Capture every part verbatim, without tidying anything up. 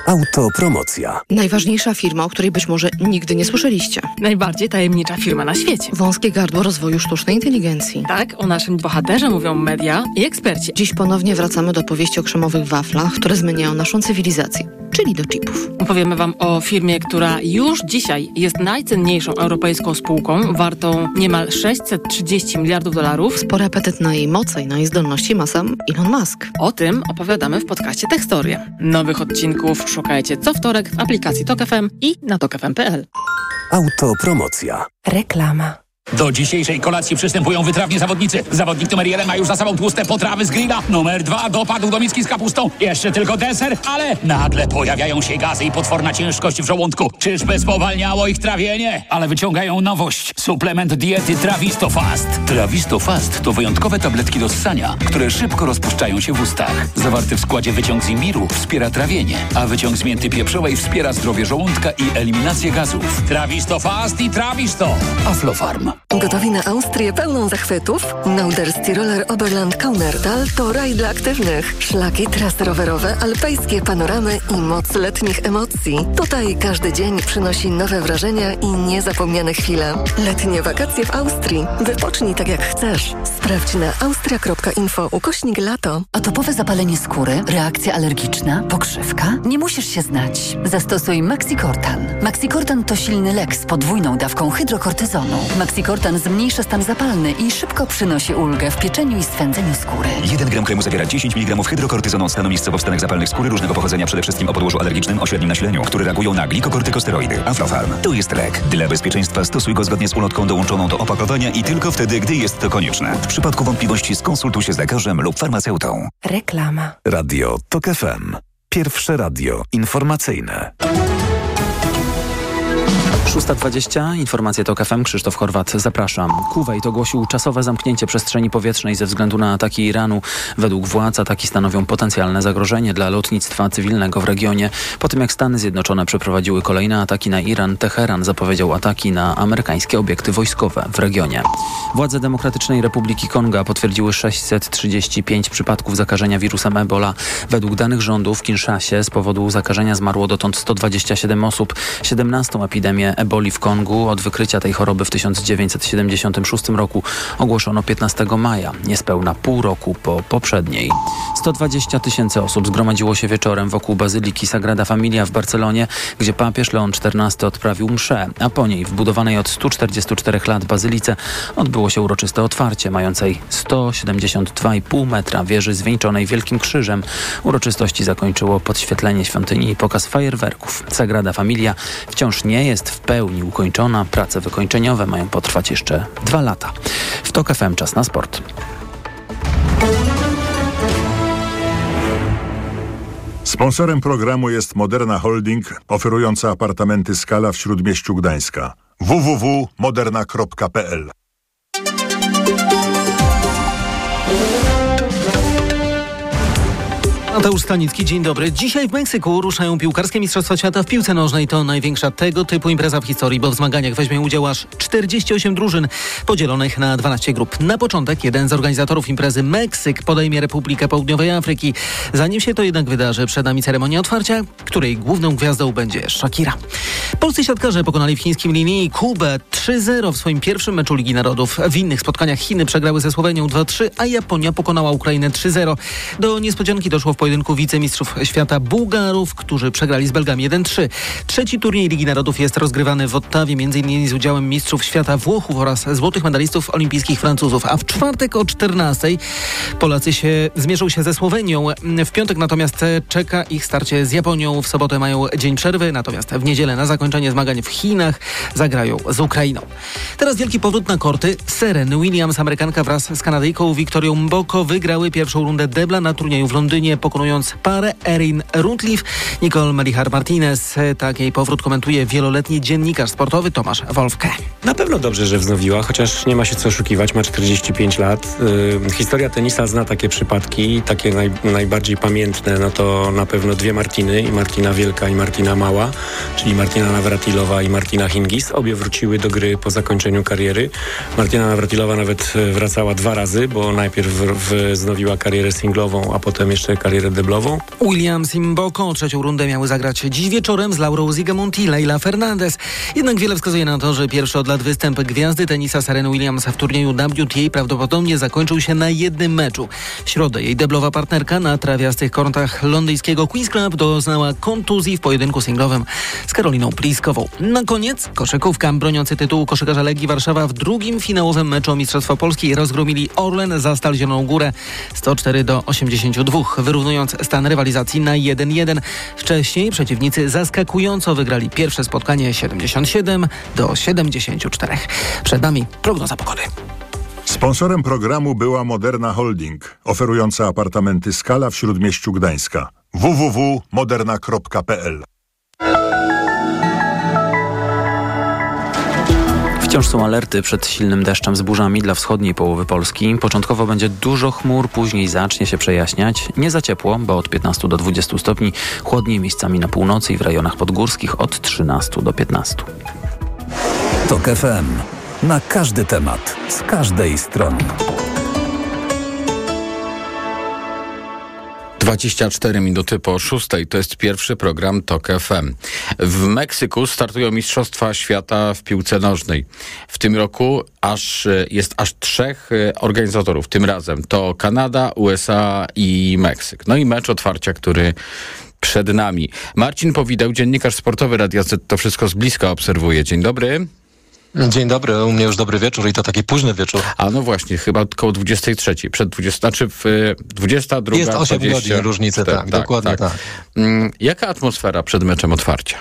Autopromocja. Najważniejsza firma, o której być może nigdy nie słyszeliście. Najbardziej tajemnicza firma na świecie. Wąskie gardło rozwoju sztucznej inteligencji. Tak, o naszym bohaterze mówią media i eksperci. Dziś ponownie wracamy do opowieści o krzemowych waflach, które zmieniają naszą cywilizację, czyli do chipów. Opowiemy wam o firmie, która już dzisiaj jest najcenniejszą europejską spółką, wartą niemal sześćset trzydzieści miliardów dolarów. Spory apetyt na jej moce i na jej zdolności ma sam Elon Musk. O tym opowiadamy w podcaście Techstorie. Nowych odcinków szukajcie co wtorek w aplikacji Tok F M i na tok f m kropka p l. Autopromocja. Reklama. Do dzisiejszej kolacji przystępują wytrawni zawodnicy. Zawodnik numer jeden ma już za sobą tłuste potrawy z grilla. Numer dwa dopadł do miski z kapustą. Jeszcze tylko deser, ale nagle pojawiają się gazy i potworna ciężkość w żołądku. Czyżby spowalniało ich trawienie? Ale wyciągają nowość. Suplement diety Trawisto Fast. Trawisto Fast to wyjątkowe tabletki do ssania, które szybko rozpuszczają się w ustach. Zawarty w składzie wyciąg z imbiru wspiera trawienie, a wyciąg z mięty pieprzowej wspiera zdrowie żołądka i eliminację gazów. Trawisto Fast i Trawisto. Aflofarm. Gotowi na Austrię pełną zachwytów? Norderski Roller Oberland Kaunertal to raj dla aktywnych. Szlaki, trasy rowerowe, alpejskie panoramy i moc letnich emocji. Tutaj każdy dzień przynosi nowe wrażenia i niezapomniane chwile. Letnie wakacje w Austrii. Wypocznij tak jak chcesz. Sprawdź na austria kropka info ukośnik lato. Atopowe zapalenie skóry, reakcja alergiczna, pokrzywka? Nie musisz się znać. Zastosuj Maxicortan. Maxicortan to silny lek z podwójną dawką hydrokortyzonu. Maxicortan zmniejsza stan zapalny i szybko przynosi ulgę w pieczeniu i swędzeniu skóry. jeden gram kremu zawiera dziesięć miligramów hydrokortyzonu stanu miejscowo w stanach zapalnych skóry różnego pochodzenia, przede wszystkim o podłożu alergicznym o średnim nasileniu, które reagują na glikokortykosteroidy. Aflofarm to jest lek. Dla bezpieczeństwa stosuj go zgodnie z ulotką dołączoną do opakowania i tylko wtedy, gdy jest to konieczne. W przypadku wątpliwości skonsultuj się z lekarzem lub farmaceutą. Reklama. Radio Tok F M. Pierwsze radio informacyjne. szósta dwadzieścia, informacje Tok F M, Krzysztof Chorwat, zapraszam. Kuwejt ogłosił czasowe zamknięcie przestrzeni powietrznej ze względu na ataki Iranu. Według władz ataki stanowią potencjalne zagrożenie dla lotnictwa cywilnego w regionie. Po tym jak Stany Zjednoczone przeprowadziły kolejne ataki na Iran, Teheran zapowiedział ataki na amerykańskie obiekty wojskowe w regionie. Władze Demokratycznej Republiki Konga potwierdziły sześćset trzydzieści pięć przypadków zakażenia wirusem Ebola. Według danych rządu w Kinszasie z powodu zakażenia zmarło dotąd sto dwadzieścia siedem osób. siedemnastą epidemię eboli w Kongu od wykrycia tej choroby w tysiąc dziewięćset siedemdziesiątym szóstym roku ogłoszono piętnastego maja, niespełna pół roku po poprzedniej. sto dwadzieścia tysięcy osób zgromadziło się wieczorem wokół Bazyliki Sagrada Familia w Barcelonie, gdzie papież Leon czternasty odprawił mszę, a po niej w budowanej od stu czterdziestu czterech lat bazylice odbyło się uroczyste otwarcie mającej sto siedemdziesiąt dwa i pół metra wieży zwieńczonej Wielkim Krzyżem. Uroczystości zakończyło podświetlenie świątyni i pokaz fajerwerków. Sagrada Familia wciąż nie jest w pełni ukończona. Prace wykończeniowe mają potrwać jeszcze dwa lata. W Tok F M czas na sport. Sponsorem programu jest Moderna Holding, oferująca apartamenty Skala w Śródmieściu Gdańska. w w w kropka moderna kropka p l. Mateusz Stanicki, dzień dobry. Dzisiaj w Meksyku ruszają piłkarskie Mistrzostwa Świata w piłce nożnej. To największa tego typu impreza w historii, bo w zmaganiach weźmie udział aż czterdzieści osiem drużyn podzielonych na dwanaście grup. Na początek jeden z organizatorów imprezy, Meksyk, podejmie Republikę Południowej Afryki. Zanim się to jednak wydarzy, przed nami ceremonia otwarcia, której główną gwiazdą będzie Shakira. Polscy siatkarze pokonali w chińskim Linii Kubę trzy zero w swoim pierwszym meczu Ligi Narodów. W innych spotkaniach Chiny przegrały ze Słowenią dwa trzy, a Japonia pokonała Ukrainę trzy zero. Do niespodzianki doszło w pojedynku wicemistrzów świata Bułgarów, którzy przegrali z Belgami jeden trzy. Trzeci turniej Ligi Narodów jest rozgrywany w Ottawie, m.in. z udziałem mistrzów świata Włochów oraz złotych medalistów olimpijskich Francuzów. A w czwartek o czternastej Polacy się zmierzą się ze Słowenią. W piątek natomiast czeka ich starcie z Japonią. W sobotę mają dzień przerwy, natomiast w niedzielę na zakończenie zmagań w Chinach zagrają z Ukrainą. Teraz wielki powrót na korty. Serena Williams, Amerykanka wraz z Kanadyjką Victorią Mboko wygrały pierwszą rundę debla na turnieju w Londynie, pokonując parę Erin Routliffe. Nicole Melichar-Martinez. Tak jej powrót komentuje wieloletni dziennikarz sportowy Tomasz Wolfke. Na pewno dobrze, że wznowiła, chociaż nie ma się co oszukiwać, ma czterdzieści pięć lat. Yy, historia tenisa zna takie przypadki, takie naj, najbardziej pamiętne, no to na pewno dwie Martiny, i Martina Wielka i Martina Mała, czyli Martina Nawratilowa i Martina Hingis. Obie wróciły do gry po zakończeniu kariery. Martina Nawratilowa nawet wracała dwa razy, bo najpierw w, wznowiła karierę singlową, a potem jeszcze karierę karierę deblową? Williams i Mboko trzecią rundę miały zagrać dziś wieczorem z Laurą Zigemont i Leila Fernandez. Jednak wiele wskazuje na to, że pierwszy od lat występ gwiazdy tenisa Sereny Williams w turnieju W T A prawdopodobnie zakończył się na jednym meczu. W środę jej deblowa partnerka na trawiastych kortach londyńskiego Queen's Club doznała kontuzji w pojedynku singlowym z Karoliną Pliskową. Na koniec koszykówka. Broniący tytułu koszykarza Legii Warszawa w drugim finałowym meczu o Mistrzostwa Polski rozgromili Orlen za Stal Zieloną Górę sto cztery do osiemdziesięciu dwóch, wyrównując stan rywalizacji na jeden jeden. Wcześniej przeciwnicy zaskakująco wygrali pierwsze spotkanie siedemdziesiąt siedem do siedemdziesięciu czterech. Przed nami prognoza pogody. Sponsorem programu była Moderna Holding, oferująca apartamenty Skala w Śródmieściu Gdańska. w w w kropka moderna kropka p l. Wciąż są alerty przed silnym deszczem z burzami dla wschodniej połowy Polski. Początkowo będzie dużo chmur, później zacznie się przejaśniać. Nie za ciepło, bo od piętnastu do dwudziestu stopni. Chłodniej miejscami na północy i w rejonach podgórskich od trzynastu do piętnastu. Tok F M. Na każdy temat, z każdej strony. dwadzieścia cztery minuty po szóstej. To jest pierwszy program Tok F M. W Meksyku startują Mistrzostwa Świata w piłce nożnej. W tym roku aż jest aż trzech organizatorów. Tym razem to Kanada, U S A i Meksyk. No i mecz otwarcia, który przed nami. Marcin Powideł, dziennikarz sportowy Radia Z, to wszystko z bliska obserwuje. Dzień dobry. Dzień dobry, u mnie już dobry wieczór i to taki późny wieczór. A no właśnie, chyba koło dwudziestej trzeciej, przed dwudziestą, znaczy w dwudziesta druga. Jest osiem godzin różnicy, tak, tak, dokładnie tak. tak. Jaka atmosfera przed meczem otwarcia?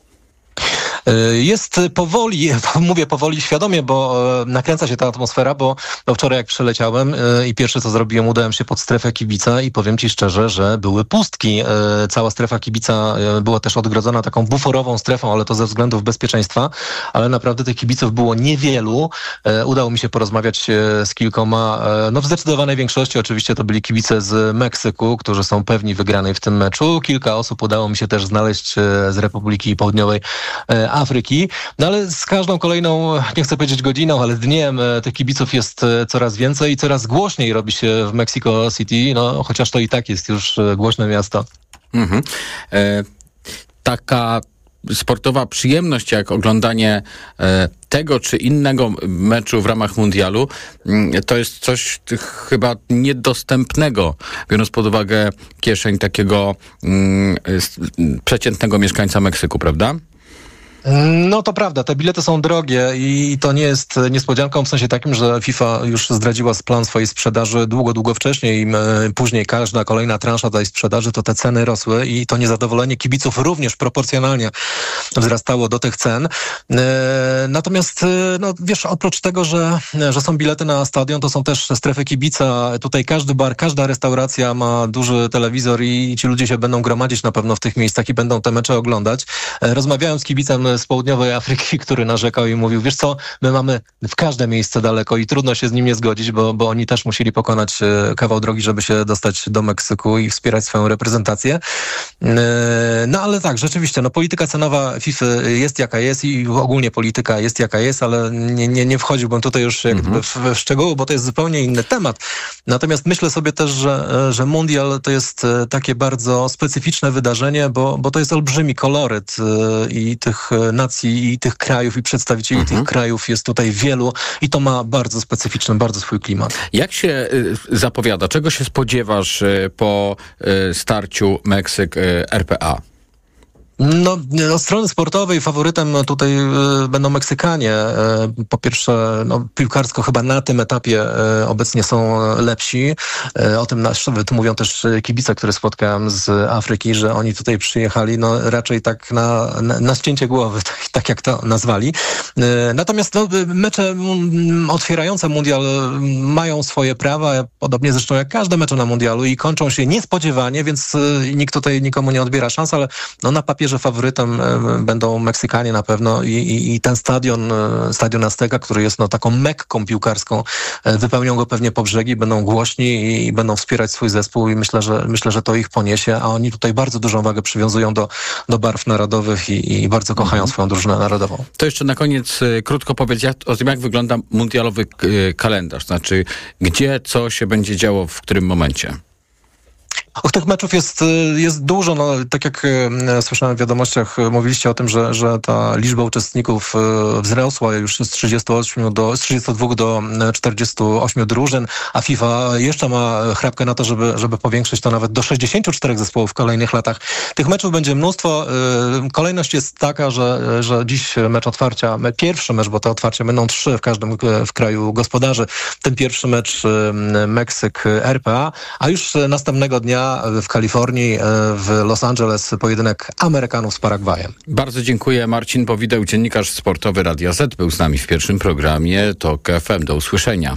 Jest powoli, mówię powoli świadomie, bo nakręca się ta atmosfera, bo, bo wczoraj jak przyleciałem i pierwsze co zrobiłem, udałem się pod strefę kibica i powiem ci szczerze, że były pustki. Cała strefa kibica była też odgrodzona taką buforową strefą, ale to ze względów bezpieczeństwa, ale naprawdę tych kibiców było niewielu. Udało mi się porozmawiać z kilkoma, no w zdecydowanej większości oczywiście to byli kibice z Meksyku, którzy są pewni wygranej w tym meczu. Kilka osób udało mi się też znaleźć z Republiki Południowej Afryki, no ale z każdą kolejną, nie chcę powiedzieć godziną, ale dniem tych kibiców jest coraz więcej i coraz głośniej robi się w Mexico City, no chociaż to i tak jest już głośne miasto. Mhm. E, taka sportowa przyjemność, jak oglądanie e, tego czy innego meczu w ramach mundialu, to jest coś chyba niedostępnego, biorąc pod uwagę kieszeń takiego mm, przeciętnego mieszkańca Meksyku, prawda? No to prawda, te bilety są drogie i to nie jest niespodzianką w sensie takim, że FIFA już zdradziła plan swojej sprzedaży długo, długo wcześniej i później każda kolejna transza tej sprzedaży, to te ceny rosły i to niezadowolenie kibiców również proporcjonalnie wzrastało do tych cen. Natomiast, no wiesz, oprócz tego, że, że są bilety na stadion, to są też strefy kibica. Tutaj każdy bar, każda restauracja ma duży telewizor i ci ludzie się będą gromadzić na pewno w tych miejscach i będą te mecze oglądać. Rozmawiałem z kibicem z południowej Afryki, który narzekał i mówił, wiesz co, my mamy w każde miejsce daleko i trudno się z nim nie zgodzić, bo, bo oni też musieli pokonać kawał drogi, żeby się dostać do Meksyku i wspierać swoją reprezentację. No ale tak, rzeczywiście, no polityka cenowa FIFA jest jaka jest i ogólnie polityka jest jaka jest, ale nie, nie, nie wchodziłbym tutaj już jakby w, w szczegóły, bo to jest zupełnie inny temat. Natomiast myślę sobie też, że, że mundial to jest takie bardzo specyficzne wydarzenie, bo, bo to jest olbrzymi koloryt i tych nacji i tych krajów i przedstawicieli mhm. tych krajów jest tutaj wielu i to ma bardzo specyficzny, bardzo swój klimat. Jak się y, zapowiada? Czego się spodziewasz y, po y, starciu Meksyk-R P A? No, od strony sportowej faworytem tutaj y, będą Meksykanie. Y, po pierwsze, no, piłkarsko chyba na tym etapie y, obecnie są lepsi. Y, o tym nasz, tu mówią też kibice, które spotkałem z Afryki, że oni tutaj przyjechali no, raczej tak na, na, na ścięcie głowy, tak, tak jak to nazwali. Y, natomiast no, mecze m, otwierające mundial mają swoje prawa, podobnie zresztą jak każde mecze na mundialu i kończą się niespodziewanie, więc y, nikt tutaj nikomu nie odbiera szans, ale no, na papierze że faworytem będą Meksykanie na pewno i, i, i ten stadion, stadion Azteca, który jest no, taką mekką piłkarską, wypełnią go pewnie po brzegi, będą głośni i będą wspierać swój zespół i myślę, że myślę, że to ich poniesie, a oni tutaj bardzo dużą wagę przywiązują do, do barw narodowych i, i bardzo kochają mhm. swoją drużynę narodową. To jeszcze na koniec y, krótko powiedz jak, o tym, jak wygląda mundialowy y, kalendarz, znaczy gdzie co się będzie działo w którym momencie. Och, tych meczów jest, jest dużo. No, tak jak e, słyszałem w wiadomościach, mówiliście o tym, że, że ta liczba uczestników e, wzrosła już z trzydziestu ośmiu do, z trzydziestu dwóch do czterdziestu ośmiu drużyn, a FIFA jeszcze ma chrapkę na to, żeby, żeby powiększyć to nawet do sześćdziesięciu czterech zespołów w kolejnych latach. Tych meczów będzie mnóstwo. E, kolejność jest taka, że, że dziś mecz otwarcia, pierwszy mecz, bo te otwarcia będą trzy w każdym w kraju gospodarzy. Ten pierwszy mecz e, Meksyk-R P A, a już następnego dnia w Kalifornii, w Los Angeles pojedynek Amerykanów z Paragwajem. Bardzo dziękuję. Marcin Powideł, dziennikarz sportowy Radia Z, był z nami w pierwszym programie TOK F M. Do usłyszenia.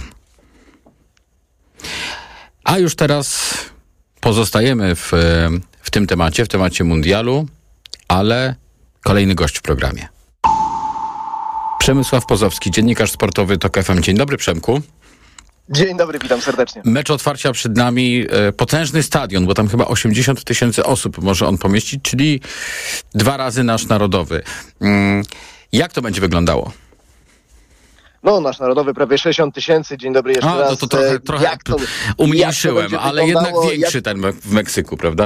A już teraz pozostajemy w, w tym temacie, w temacie mundialu, ale kolejny gość w programie. Przemysław Pozowski, dziennikarz sportowy TOK F M. Dzień dobry, Przemku. Dzień dobry, witam serdecznie. Mecz otwarcia przed nami, e, potężny stadion, bo tam chyba osiemdziesiąt tysięcy osób może on pomieścić, czyli dwa razy nasz narodowy. Mm, jak to będzie wyglądało? No, nasz narodowy prawie sześćdziesiąt tysięcy. Dzień dobry jeszcze A, raz. No to trochę, trochę jak to, umniejszyłem, jak to ale jednak większy jak... ten w Meksyku, prawda?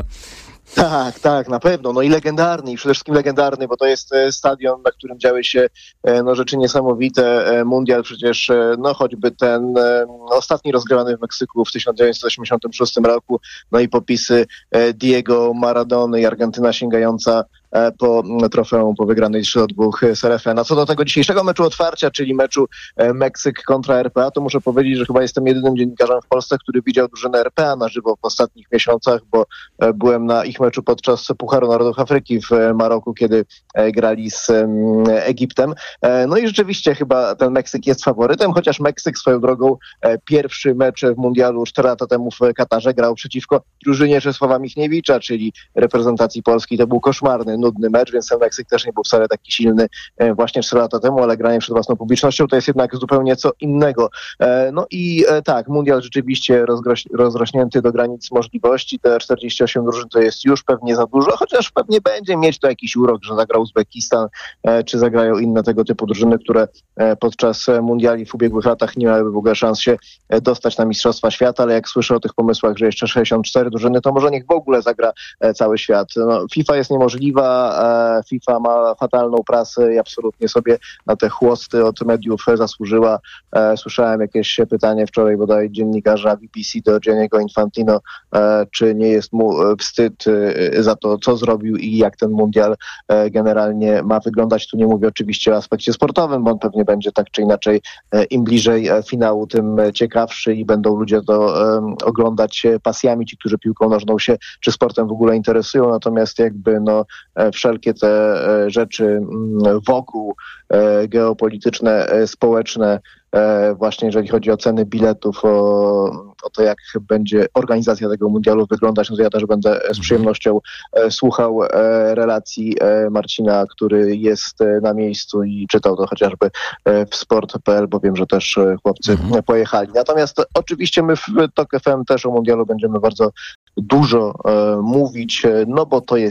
Tak, tak, na pewno. No i legendarny, i przede wszystkim legendarny, bo to jest stadion, na którym działy się no, rzeczy niesamowite. Mundial przecież, no choćby ten ostatni rozgrywany w Meksyku w tysiąc dziewięćset osiemdziesiątym szóstym roku, no i popisy Diego Maradony i Argentyna sięgająca po trofeum po wygranej trzy do dwóch z R F N. A co do tego dzisiejszego meczu otwarcia, czyli meczu Meksyk kontra R P A, to muszę powiedzieć, że chyba jestem jedynym dziennikarzem w Polsce, który widział drużynę R P A na żywo w ostatnich miesiącach, bo byłem na ich meczu podczas Pucharu Narodów Afryki w Maroku, kiedy grali z Egiptem. No i rzeczywiście chyba ten Meksyk jest faworytem, chociaż Meksyk swoją drogą pierwszy mecz w mundialu cztery lata temu w Katarze grał przeciwko drużynie Czesława Michniewicza, czyli reprezentacji Polski. To był koszmarny, nudny mecz, więc ten Meksyk też nie był wcale taki silny właśnie cztery lata temu, ale granie przed własną publicznością to jest jednak zupełnie co innego. No i tak, mundial rzeczywiście rozgroś- rozrośnięty do granic możliwości. Te czterdzieści osiem drużyn to jest już pewnie za dużo, chociaż pewnie będzie mieć to jakiś urok, że zagrał Uzbekistan, czy zagrają inne tego typu drużyny, które podczas mundiali w ubiegłych latach nie miały w ogóle szans się dostać na Mistrzostwa Świata, ale jak słyszę o tych pomysłach, że jeszcze sześćdziesiąt cztery drużyny, to może niech w ogóle zagra cały świat. No, FIFA jest niemożliwa, FIFA ma fatalną prasę i absolutnie sobie na te chłosty od mediów zasłużyła. Słyszałem jakieś pytanie wczoraj bodaj dziennikarza B B C do Gianniego Infantino, czy nie jest mu wstyd za to, co zrobił i jak ten mundial generalnie ma wyglądać. Tu nie mówię oczywiście o aspekcie sportowym, bo on pewnie będzie tak czy inaczej im bliżej finału, tym ciekawszy i będą ludzie to oglądać pasjami, ci, którzy piłką nożną się czy sportem w ogóle interesują. Natomiast jakby no wszelkie te rzeczy wokół, geopolityczne, społeczne, właśnie jeżeli chodzi o ceny biletów, o, o to, jak będzie organizacja tego mundialu wyglądać, no to ja też będę z przyjemnością słuchał relacji Marcina, który jest na miejscu i czytał to chociażby w sport kropka p l, bo wiem, że też chłopcy mhm. pojechali. Natomiast oczywiście my w TOK F M też o mundialu będziemy bardzo dużo mówić, no bo to jest